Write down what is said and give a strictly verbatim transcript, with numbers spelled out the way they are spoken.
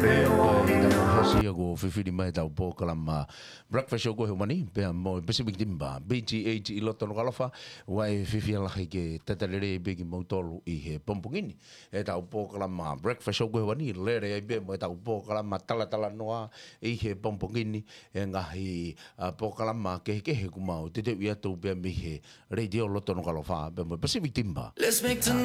Hasi ako fifty mai tau po kalama breakfast show ko humani pe mo Pacific Timba B G H i loto no kalafa wai fifi la ke tatalere be ki motolu i he pompungini e tau po kalama breakfast show ko humani lere ai be mo tau po kalama tala tala noa i he pompungini e ngahi po kalama ke ke he kumau te te ia tu be mi he radio loto no kalafa pe mo Pacific Timba.